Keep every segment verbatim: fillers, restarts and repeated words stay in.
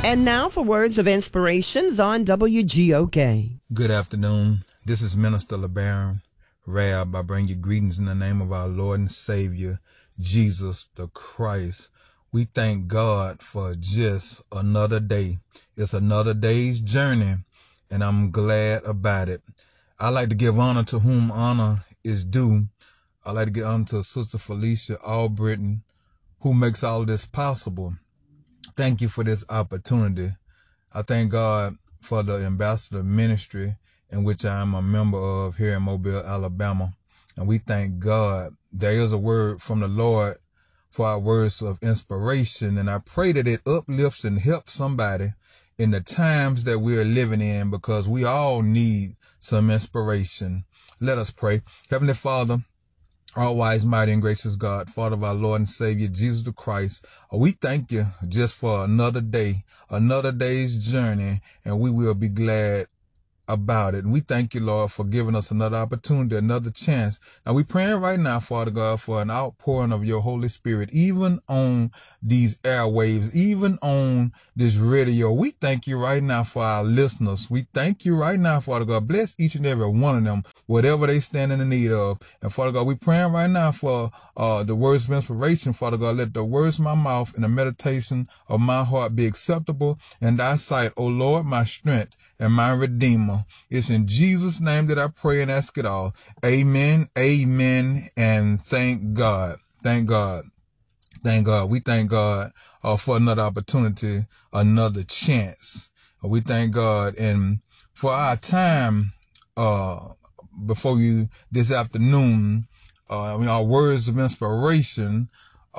And now for words of inspirations on W G O K. Good afternoon. This is Minister LeBaron Rab. I bring you greetings in the name of our Lord and Savior, Jesus the Christ. We thank God for just another day. It's another day's journey, and I'm glad about it. I like to give honor to whom honor is due. I like to give honor to Sister Felicia Albritton, who makes all this possible. Thank you for this opportunity. I thank God for the Ambassador Ministry, in which I am a member of here in Mobile, Alabama. And we thank God there is a word from the Lord for our words of inspiration. And I pray that it uplifts and helps somebody in the times that we are living in, because we all need some inspiration. Let us pray. Heavenly Father, all-wise, mighty, and gracious God, Father of our Lord and Savior, Jesus the Christ, we thank you just for another day, another day's journey, and we will be glad about it. And we thank you, Lord, for giving us another opportunity, another chance. And we praying right now, Father God, for an outpouring of your Holy Spirit, even on these airwaves, even on this radio. We thank you right now for our listeners. We thank you right now, Father God. Bless each and every one of them, whatever they stand in the need of. And Father God, we praying right now for uh the words of inspiration, Father God. Let the words of my mouth and the meditation of my heart be acceptable in thy sight, O Lord, my strength and my Redeemer. It's in Jesus' name that I pray and ask it all. Amen, amen, and thank God. Thank God. Thank God. We thank God uh, for another opportunity, another chance. Uh, we thank God. And for our time uh, before you this afternoon, uh, I mean, our words of inspiration,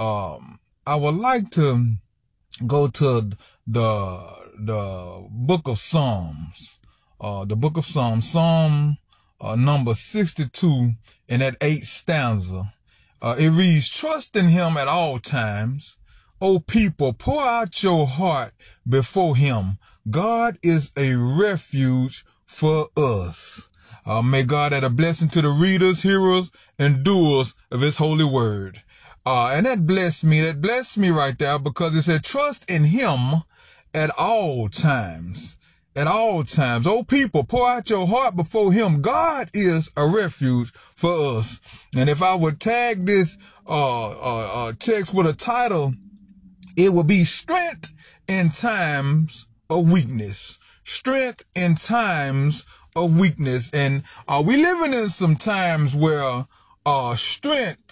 um, I would like to go to the the book of Psalms, uh, the book of Psalms, Psalm uh, number sixty-two, in that eighth stanza. Uh, it reads, "Trust in him at all times. O people, pour out your heart before him. God is a refuge for us." Uh, may God add a blessing to the readers, hearers, and doers of his holy word. Uh, and that blessed me. That blessed me right there, because it said, trust in him at all times. At all times. Oh, people, pour out your heart before him. God is a refuge for us. And if I would tag this uh, uh, uh, text with a title, it would be Strength in Times of Weakness. Strength in Times of Weakness. And uh, we living in some times where uh, strength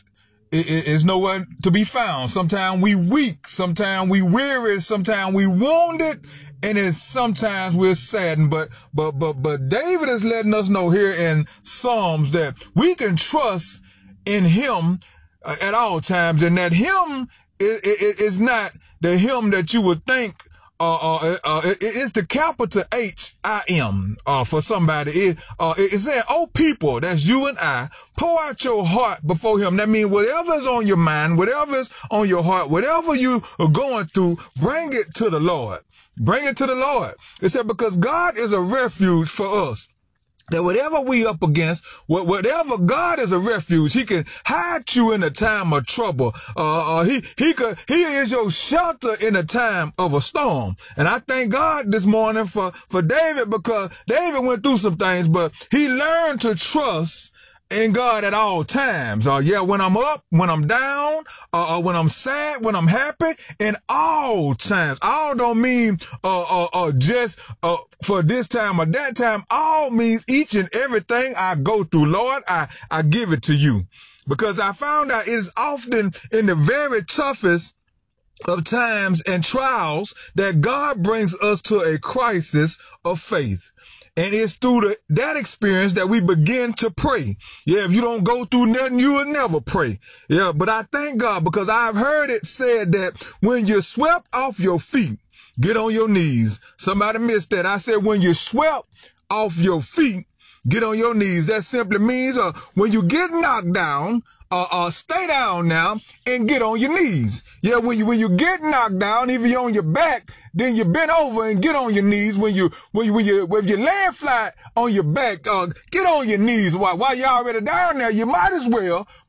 is nowhere to be found. Sometimes we weak, sometimes we weary, sometimes we wounded, and it's sometimes we're saddened. But but but but David is letting us know here in Psalms that we can trust in him uh, at all times, and that him is, is not the him that you would think. Uh, uh, uh, it, it's the capital H I M, uh, for somebody. It, uh, it said, oh people, that's you and I, pour out your heart before him. That means whatever's on your mind, whatever's on your heart, whatever you are going through, bring it to the Lord. Bring it to the Lord. It said, because God is a refuge for us. That whatever we up against, whatever, God is a refuge. He can hide you in a time of trouble. Uh, uh, he, he could, he is your shelter in a time of a storm. And I thank God this morning for, for David, because David went through some things, but he learned to trust in God at all times. Uh, yeah, when I'm up, when I'm down, uh, uh, when I'm sad, when I'm happy, in all times. All don't mean, uh, uh, uh, just, uh, for this time or that time. All means each and everything I go through. Lord, I, I give it to you, because I found out it is often in the very toughest of times and trials that God brings us to a crisis of faith. And it's through the, that experience that we begin to pray. Yeah, if you don't go through nothing, you will never pray. Yeah, but I thank God, because I've heard it said that when you're swept off your feet, get on your knees. Somebody missed that. I said when you're swept off your feet, get on your knees. That simply means uh, when you get knocked down, Uh, uh, stay down now and get on your knees. Yeah, when you, when you get knocked down, if you're on your back, then you bend over and get on your knees. When you, when you, when you, if you're laying flat on your back, uh, get on your knees. While, while you're already down there, you might as well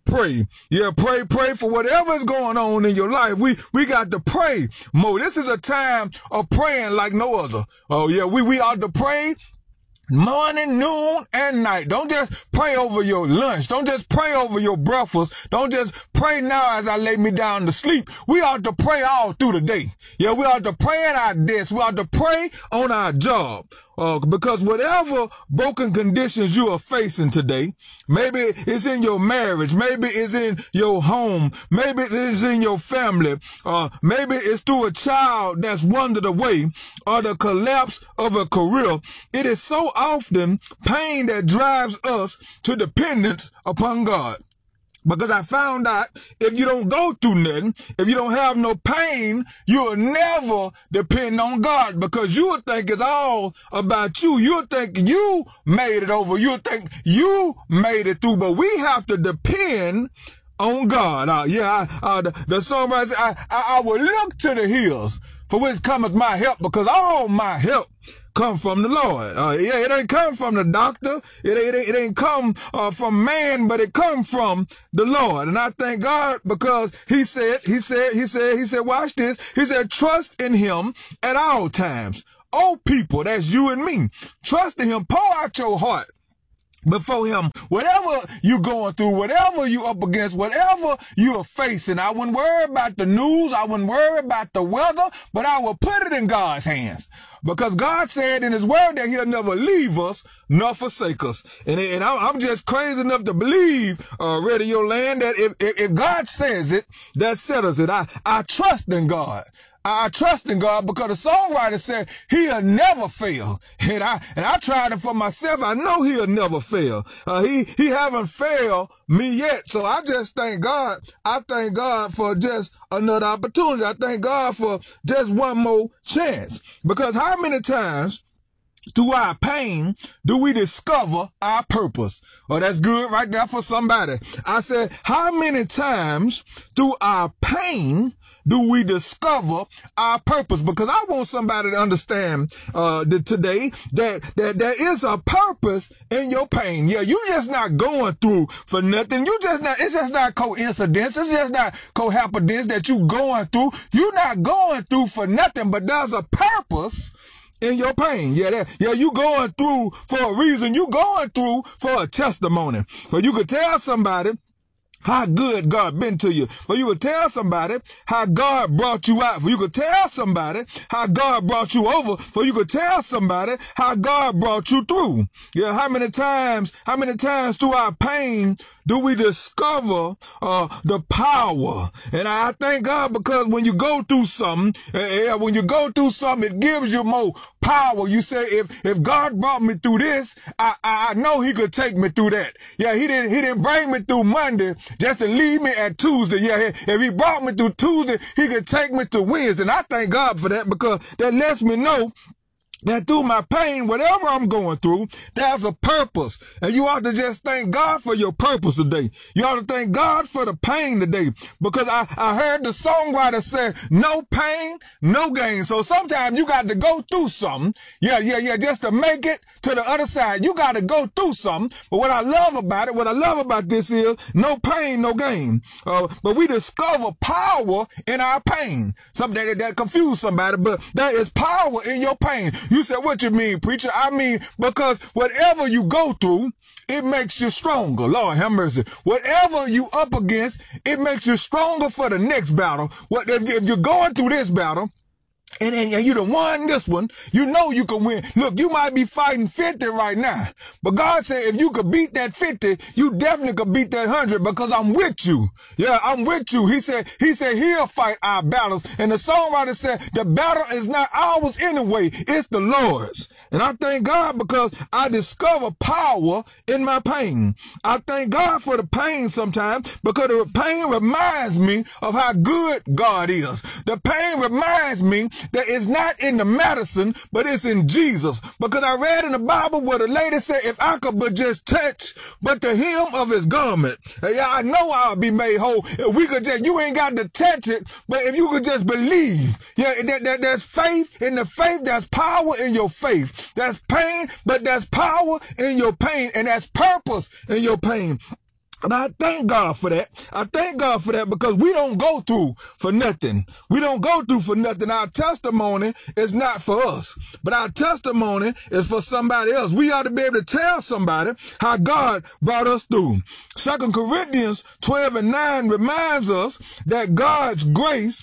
pray. Yeah, pray, pray for whatever is going on in your life. We, we got to pray more. This is a time of praying like no other. Oh yeah, we, we ought to pray morning, noon, and night. Don't just pray over your lunch. Don't just pray over your breakfast. Don't just pray now as I lay me down to sleep. We ought to pray all through the day. Yeah, we ought to pray at our desk. We ought to pray on our job. Uh, because whatever broken conditions you are facing today, maybe it's in your marriage, maybe it's in your home, maybe it's in your family, uh, maybe it's through a child that's wandered away, or the collapse of a career. It is so often pain that drives us to dependence upon God. Because I found out if you don't go through nothing, if you don't have no pain, you'll never depend on God, because you'll think it's all about you. You'll think you made it over. You'll think you made it through. But we have to depend on God. Uh, yeah, I, uh, the, the songwriter said, I, I, I will look to the hills for which cometh my help, because all my help come from the Lord. Uh, yeah, it ain't come from the doctor. It ain't, it ain't come uh, from man, but it come from the Lord. And I thank God, because he said, he said, he said, he said, watch this. He said, trust in him at all times. Oh, people, that's you and me. Trust in him. Pour out your heart before him. Whatever you going through, whatever you up against, whatever you are facing, I wouldn't worry about the news. I wouldn't worry about the weather, but I will put it in God's hands, because God said in his word that he'll never leave us nor forsake us. And, and I'm just crazy enough to believe, uh, Radio Land, that if, if, if God says it, that settles it. I, I trust in God. I trust in God, because the songwriter said he'll never fail. And I, and I tried it for myself. I know he'll never fail. Uh, he, he haven't failed me yet. So I just thank God. I thank God for just another opportunity. I thank God for just one more chance, because how many times through our pain do we discover our purpose? Oh, that's good right there for somebody. I said, how many times through our pain do we discover our purpose? Because I want somebody to understand uh that today that that there is a purpose in your pain. Yeah, you just not going through for nothing. You just not, it's just not coincidence. It's just not cohappiness that you going through. You're not going through for nothing, but there's a purpose in your pain. Yeah, that, yeah, you going through for a reason. You going through for a testimony. So you could tell somebody how good God been to you. For you could tell somebody how God brought you out. For you could tell somebody how God brought you over. For you could tell somebody how God brought you through. Yeah, how many times, how many times through our pain do we discover uh the power? And I thank God, because when you go through something, uh, when you go through something, it gives you more power. You say, if if God brought me through this, I, I I know he could take me through that. Yeah, he didn't he didn't bring me through Monday just to leave me at Tuesday. Yeah, if he brought me through Tuesday, he could take me to Wednesday. And I thank God for that, because that lets me know that through my pain, whatever I'm going through, there's a purpose. And you ought to just thank God for your purpose today. You ought to thank God for the pain today. Because I, I heard the songwriter say, no pain, no gain. So sometimes you got to go through something. Yeah, yeah, yeah. Just to make it to the other side, you got to go through something. But what I love about it, what I love about this is no pain, no gain. Uh, but we discover power in our pain. Something that, that confused somebody, but there is power in your pain. You said, what you mean, preacher? I mean, because whatever you go through, it makes you stronger. Lord have mercy. Whatever you up against, it makes you stronger for the next battle. What if, if you're going through this battle, And, and you done won this one, you know you can win. Look, you might be fighting fifty right now, but God said if you could beat that fifty, you definitely could beat that one hundred, because I'm with you. Yeah, I'm with you. He said, he said he'll fight our battles. And the songwriter said the battle is not ours anyway, it's the Lord's. And I thank God because I discover power in my pain. I thank God for the pain sometimes, because the pain reminds me of how good God is. The pain reminds me that it's not in the medicine, but it's in Jesus. Because I read in the Bible where the lady said, if I could but just touch but the hem of his garment, yeah, I know I'll be made whole. If we could just, you ain't got to touch it, but if you could just believe, yeah, that, that there's faith in the faith, there's power in your faith. That's pain, but there's power in your pain, and that's purpose in your pain. And I thank God for that. I thank God for that because we don't go through for nothing. We don't go through for nothing. Our testimony is not for us, but our testimony is for somebody else. We ought to be able to tell somebody how God brought us through. Second Corinthians twelve and nine reminds us that God's grace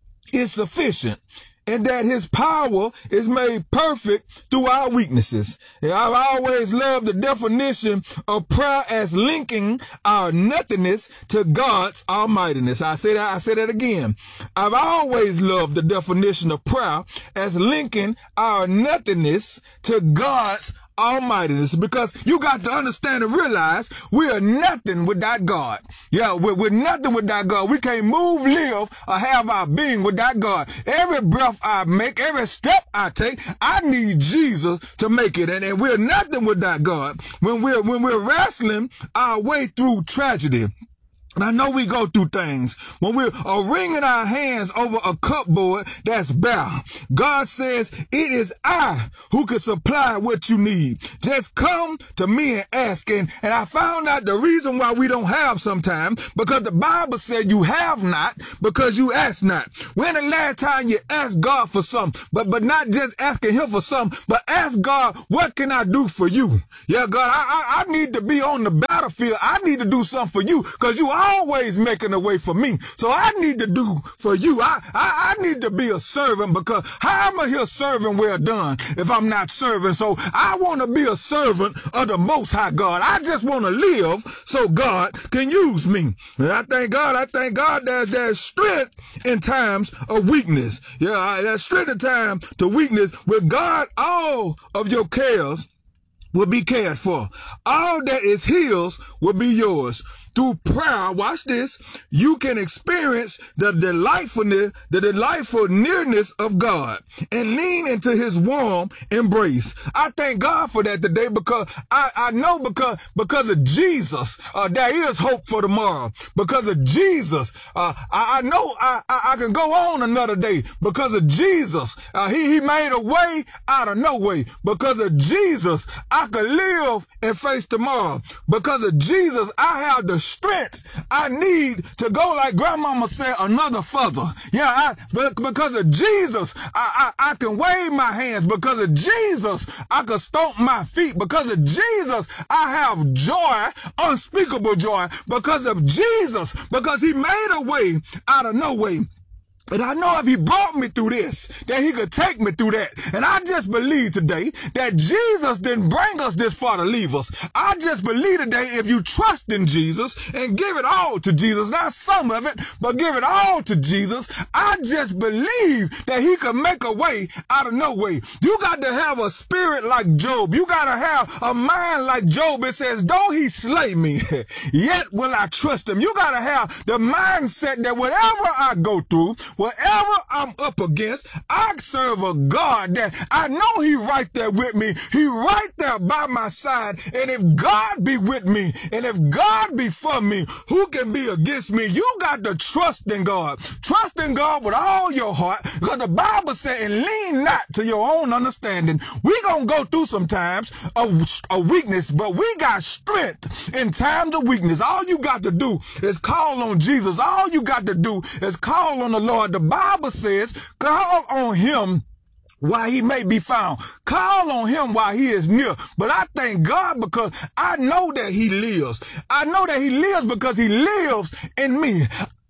is sufficient, and that his power is made perfect through our weaknesses. And I've always loved the definition of prayer as linking our nothingness to God's almightiness. I say that, I say that again. I've always loved the definition of prayer as linking our nothingness to God's almightiness, because you got to understand and realize we are nothing without God. Yeah, we're, we're nothing without God. We can't move, live, or have our being without God. Every breath I make, every step I take, I need Jesus to make it. And, and we're nothing without God. When we're, when we're wrestling our way through tragedy, and I know we go through things when we're uh, wringing our hands over a cupboard that's bare. God says, it is I who can supply what you need. Just come to me and ask. And, and I found out the reason why we don't have sometimes, because the Bible said you have not because you ask not. When the last time you asked God for something, but, but not just asking him for something, but ask God, what can I do for you? Yeah, God, I, I, I need to be on the battlefield. I need to do something for you because you always making a way for me. So I need to do for you. I, I, I need to be a servant, because how am I here serving well done if I'm not serving? So I want to be a servant of the Most High God. I just want to live so God can use me. And I thank God, I thank God that there's strength in times of weakness. Yeah, there's strength in time to weakness. With God, all of your cares will be cared for. All that is his will be yours. Through prayer, watch this, you can experience the delightfulness, the delightful nearness of God and lean into his warm embrace. I thank God for that today, because I, I know because, because of Jesus, uh, there is hope for tomorrow. Because of Jesus, uh, I, I know I, I, I can go on another day. Because of Jesus, uh, he, he made a way out of no way. Because of Jesus, I could live and face tomorrow. Because of Jesus, I have the strength I need to go, like grandmama said, another further. Yeah, I, because of Jesus, I, I, I can wave my hands. Because of Jesus, I can stomp my feet. Because of Jesus, I have joy, unspeakable joy. Because of Jesus, because he made a way out of no way. And I know if he brought me through this, that he could take me through that. And I just believe today that Jesus didn't bring us this far to leave us. I just believe today, if you trust in Jesus and give it all to Jesus, not some of it, but give it all to Jesus, I just believe that he could make a way out of no way. You got to have a spirit like Job. You got to have a mind like Job. It says, though he slay me, yet will I trust him. You got to have the mindset that whatever I go through, whatever I'm up against, I serve a God that I know he right there with me. He right there by my side. And if God be with me, and if God be for me, who can be against me? You got to trust in God. Trust in God with all your heart, because the Bible said, and lean not to your own understanding. We gonna go through some times of, of weakness, but we got strength in times of weakness. All you got to do is call on Jesus. All you got to do is call on the Lord. The Bible says, call on him while he may be found. Call on him while he is near. But I thank God because I know that he lives. I know that he lives because he lives in me.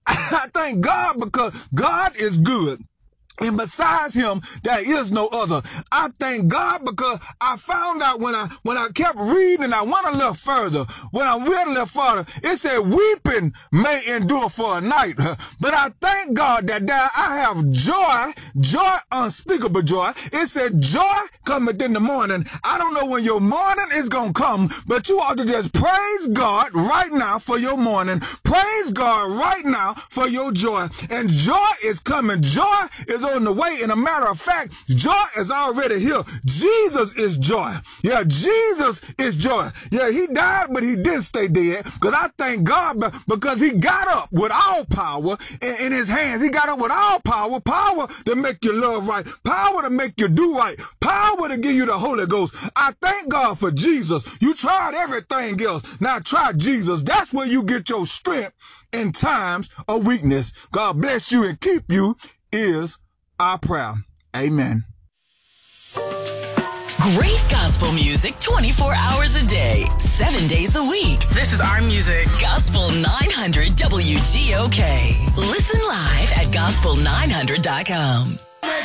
I thank God because God is good. And besides him, there is no other. I thank God because I found out when I when I kept reading, and I went a little further. When I went a little further, it said, weeping may endure for a night. But I thank God that there I have joy, joy, unspeakable joy. It said, joy cometh in the morning. I don't know when your morning is going to come, but you ought to just praise God right now for your morning. Praise God right now for your joy. And joy is coming. Joy is holding the weight. And a matter of fact, joy is already here. Jesus is joy. Yeah, Jesus is joy. Yeah, he died, but he didn't stay dead. Because I thank God because he got up with all power in, in his hands. He got up with all power, power to make you love right, power to make you do right, power to give you the Holy Ghost. I thank God for Jesus. You tried everything else. Now try Jesus. That's where you get your strength in times of weakness. God bless you and keep you is our prayer. Amen. Great gospel music twenty-four hours a day, seven days a week. This is our music. Gospel nine hundred W G O K. Listen live at gospel nine hundred dot com.